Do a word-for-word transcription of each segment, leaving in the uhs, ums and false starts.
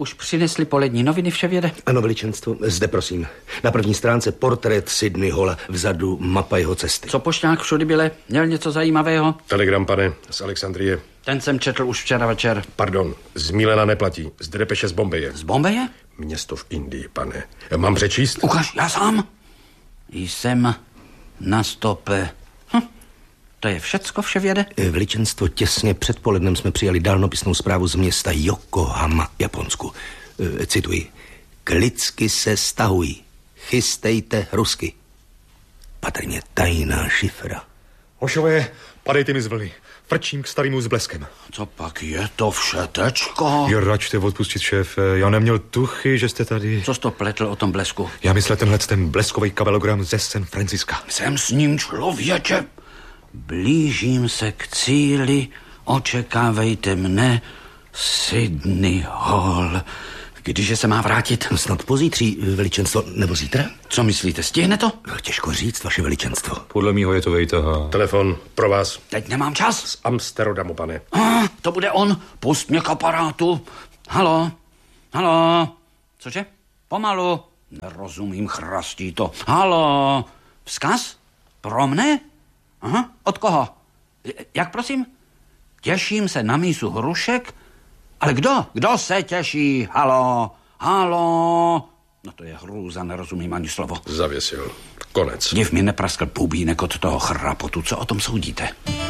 Už přinesli polední noviny, Vševěde? Ano, veličenstvo, zde prosím. Na první stránce portrét Sidney Halla, vzadu mapa jeho cesty. Co pošťák všudy byle? Měl něco zajímavého? Telegram, pane, z Alexandrie. Ten jsem četl už včera večer. Pardon, z Milena neplatí, z Depeše z Bombeje. Z Bombeje? Město v Indii, pane. Mám přečíst? Ukaž, já sám. Jsem na stope. Hm. To je všecko, Vševěde? Veličenstvo, těsně před polednem jsme přijali dálnopisnou zprávu z města Yokohama, Japonsku. E, cituji. Klicky se stahují. Chystejte Rusky. Patrně tajná šifra. Hošové, padejte mi z vlny. Frčím k starému s bleskem. Co pak je to, Všetečko? Jo, račte odpustit, šéf. Já neměl tuchy, že jste tady. Co jsi to pletl o tom blesku? Já myslel tenhle ten bleskový kabelogram ze San Franciska. Jsem s ním, člověče. Blížím se k cíli, očekávejte mne, Sidney Hall. Když se má vrátit? Snad pozítří, veličenstvo, nebo zítra? Co myslíte, stihne to? Těžko říct, vaše veličenstvo. Podle mýho je to vejtaha. Telefon pro vás. Teď nemám čas. Z Amsterdamu, pane. Ah, to bude on. Pust mě k aparátu. Halo? Halo? Cože? Pomalu. Nerozumím, chrastí to. Halo? Vzkaz? Pro mne? Aha, od koho? Jak prosím? Těším se na mísu hrušek. Ale kdo? Kdo se těší? Halo? Halo? No to je hrůza, nerozumím ani slovo. Zavěsil. Konec. Div mi nepraskl pubínek od toho chrapotu. Co o tom soudíte?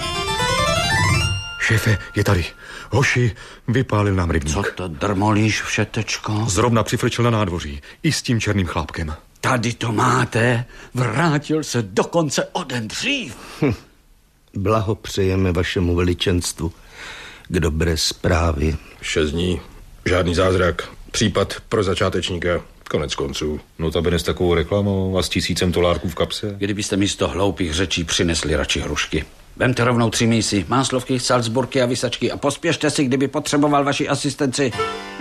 Šéfe, je tady. Hoši, vypálil nám rybník. Co to drmolíš, Všetečko? Zrovna přifrčil na nádvoří. I s tím černým chlápkem. Tady to máte. Vrátil se dokonce o den dřív. Hm. Blahopřejeme vašemu veličenstvu k dobré zprávě. Šest dní. Žádný zázrak. Případ pro začátečníka. Konec konců. No to by s takovou reklamou a s tisícem dolárků v kapse. Kdybyste místo hloupých řečí přinesli radši hrušky. Vemte rovnou tři mísy, máslovky, salzburky a vysačky a pospěšte si, kdyby potřeboval vaši asistenci.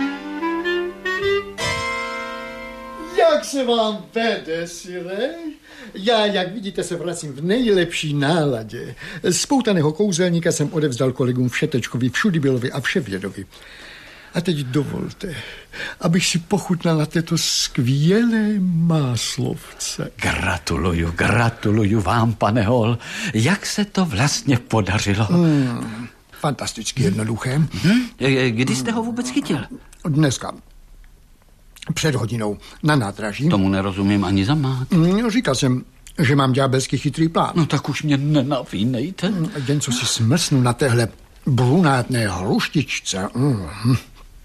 Jak se vám vede, Sire? Já, jak vidíte, se vracím v nejlepší náladě. Spoutaného kouzelníka jsem odevzdal kolegům Všetečkovi, Všudybylovi a Vševědovi. A teď dovolte, abych si pochutnal na této skvělé máslovce. Gratuluju, gratuluju vám, pane Hall. Jak se to vlastně podařilo? Hmm, fantasticky jednoduché. Hmm? Kdy jste ho vůbec chytil? Dneska. Před hodinou na nádraží. Tomu nerozumím ani za mát. Hmm, říkal jsem, že mám ďábelsky chytrý plán. No tak už mě nenavínejte. Hmm, jen co si smrsnu na téhle brunátné hruštičce. Hmm.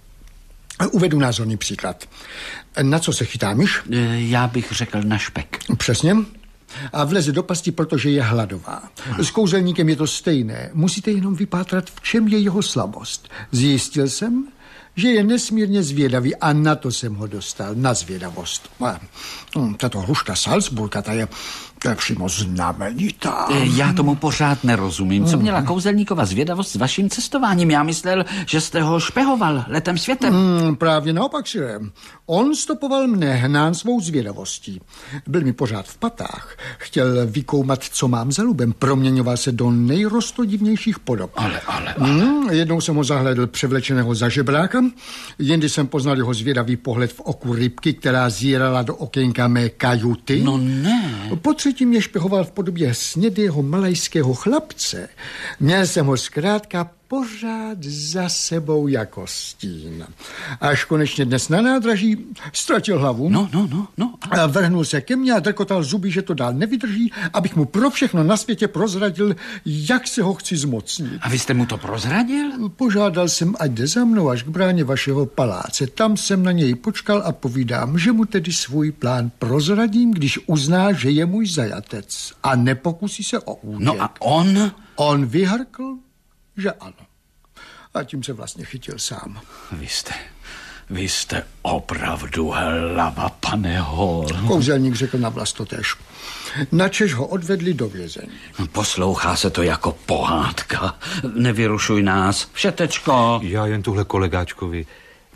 Uvedu názorný příklad. Na co se chytá myš? Já bych řekl na špek. Přesně. A vleze do pasti, protože je hladová. S kouzelníkem je to stejné. Musíte jenom vypátrat, v čem je jeho slabost. Zjistil jsem, že je nesmírně zvědavý a na to jsem ho dostal, na zvědavost. Tato hruška Salzburka, ta je, ta je přímo znamenitá. Já tomu pořád nerozumím. Co měla kouzelníkova zvědavost s vaším cestováním? Já myslel, že jste ho špehoval letem světem. Hmm, právě naopak, Sire. On stopoval mne hnán svou zvědavostí. Byl mi pořád v patách. Chtěl vykoumat, co mám za lubem. Proměňoval se do nejrostodivnějších podob. Ale, ale, ale. Hmm, jednou jsem ho zahlédl převlečeného za žebráka, jindy jsem poznal jeho zvědavý pohled v oku rybky, která zírala do okénka mé kajuty. No ne. Po třetí mě špehoval v podobě snědého malajského chlapce. Měl jsem ho zkrátka pořád za sebou jako stín. Až konečně dnes na nádraží ztratil hlavu. No, no, no, no. A vrhnul se ke mně a drkotal zuby, že to dál nevydrží, abych mu pro všechno na světě prozradil, jak se ho chci zmocnit. A vy jste mu to prozradil? Požádal jsem, ať jde za mnou až k bráně vašeho paláce. Tam jsem na něj počkal a povídám, že mu tedy svůj plán prozradím, když uzná, že je můj zajatec a nepokusí se o útěk. No a on? On vyhrkl, že ano. A tím se vlastně chytil sám. Vy jste, vy jste opravdu hlava, pane Hall. Kouzelník řekl na vlast totéž. Načež ho odvedli do vězení. Poslouchá se to jako pohádka. Nevyrušuj nás. Všetečko. Já jen tuhle kolegáčkovi.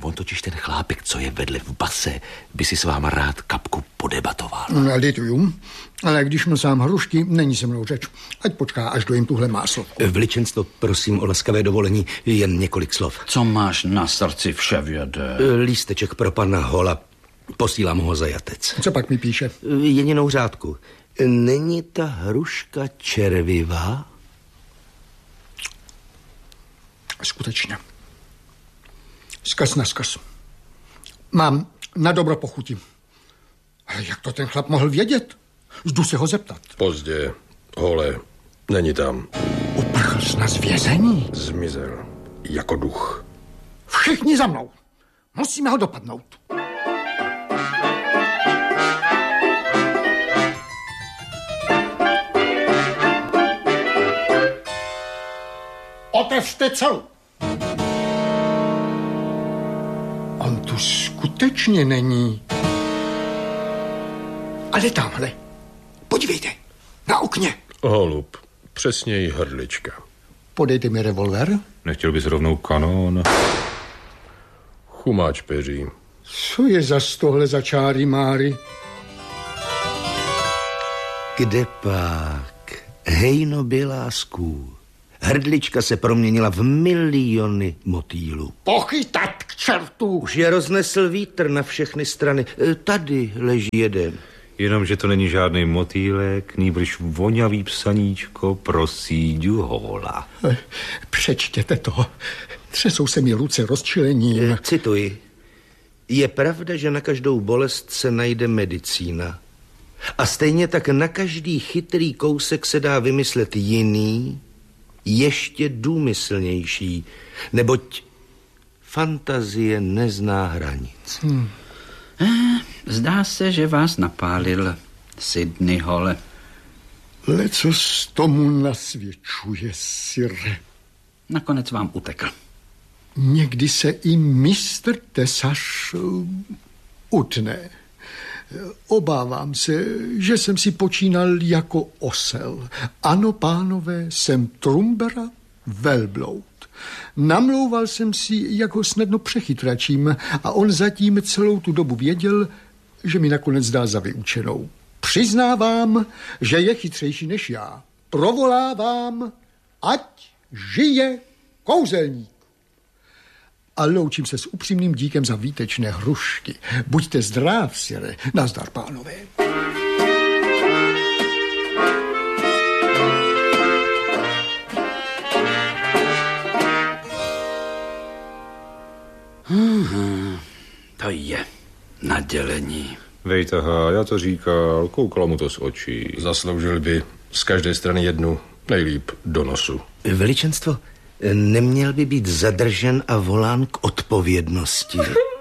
On totiž ten chlápek, co je vedle v base, by si s váma rád kapku podebatoval. No, lituju, ale když mu sám hrušky, není se mnou řeč. Ať počká, až dojím tuhle máslo. Veličenstvo, prosím o laskavé dovolení, jen několik slov. Co máš na srdci, vševěde? Lísteček pro pana Hola, posílám ho za jatec. Co pak mi píše? Jedinou řádku. Není ta hruška červivá? Skutečně. Zkaz na zkaz. Mám na dobro pochutí. Ale jak to ten chlap mohl vědět? Jdu se ho zeptat. Pozdě. Hole, není tam. Uprchl jsi na zvězení? Zmizel. Jako duch. Všichni za mnou. Musíme ho dopadnout. Otevřte celu. On tu skutečně není. Ale tamhle. Podívejte. Na okně. Holub. Přesněji hrdlička. Podejte mi revolver. Nechtěl bys rovnou kanón? Chumáč peří. Co je za tohle za čáry máry? Kde pak? Hejno bělásků. Hrdlička se proměnila v miliony motýlů. Pochytat k čertu! Už je roznesl vítr na všechny strany. Tady leží jeden. Jenomže to není žádný motýlek, nýbrž vonavý psaníčko pro Síďu Hola. Přečtěte to. Třesou se mi ruce rozčilením. Cituji. Je pravda, že na každou bolest se najde medicína. A stejně tak na každý chytrý kousek se dá vymyslet jiný, ještě důmyslnější, neboť fantazie nezná hranic. Hmm. Eh, zdá se, že vás napálil Sidney Hole. Leco z tomu nasvědčuje, sire. Nakonec vám utekl. Někdy se i mistr Tesaš uh, utne. Obávám se, že jsem si počínal jako osel. Ano, pánové, jsem Trumbera velbloud. Namlouval jsem si, jak ho snadno přechytračím, a on zatím celou tu dobu věděl, že mi nakonec dá za vyučenou. Přiznávám, že je chytřejší než já. Provolávám, ať žije kouzelník. A loučím se s upřímným díkem za výtečné hrušky. Buďte zdrav, sire. Nazdar, pánové. Hmm, to je nadělení. Vejtaha, já to říkal, koukala mu to z očí. Zasloužil by z každé strany jednu, nejlíp do nosu. Veličenstvo, neměl by být zadržen a volán k odpovědnosti.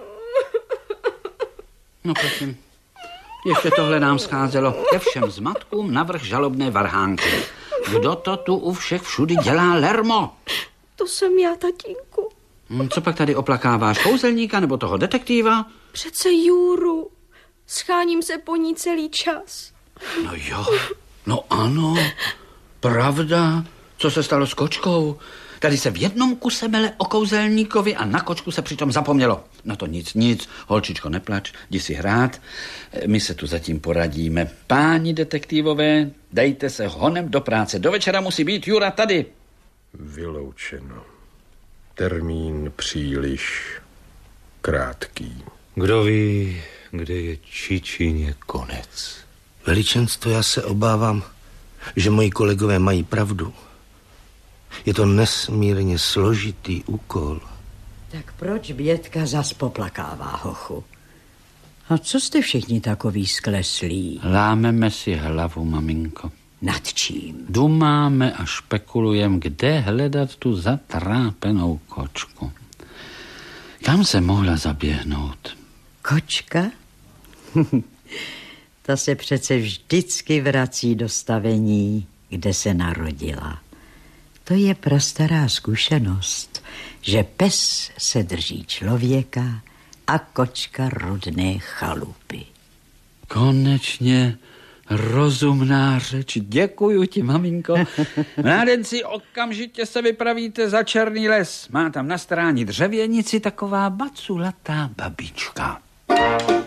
No prosím, ještě tohle nám scházelo ke všem zmatkům navrch žalobné varhánky. Kdo to tu u všech všudy dělá, Lermo? To jsem já, tatínku. Co pak tady oplakáváš, kouzelníka nebo toho detektíva? Přece Juru. Scháním se po ní celý čas. No jo, no ano, pravda. Co se stalo s kočkou? Tady se v jednom kuse mele o kouzelníkovi a na kočku se přitom zapomnělo. No to nic, nic, holčičko, neplač, jdi si hrát. My se tu zatím poradíme. Páni detektivové, dejte se honem do práce. Do večera musí být Jura tady. Vyloučeno. Termín příliš krátký. Kdo ví, kde je Čičině konec? Veličenstvo, já se obávám, že moji kolegové mají pravdu. Je to nesmírně složitý úkol. Tak proč Bětka zas poplakává, hochu? A co jste všichni takový skleslí? Lámeme si hlavu, maminko. Nad čím? Dumáme a špekulujeme, kde hledat tu zatrápenou kočku. Kam se mohla zaběhnout? Kočka? Ta se přece vždycky vrací do stavení, kde se narodila. To je prastará zkušenost, že pes se drží člověka a kočka rodné chalupy. Konečně Rozumná řeč, děkuju ti, maminko. Mládenci, okamžitě se vypravíte za Černý les. Má tam na stráni dřevěnici taková baculatá babička.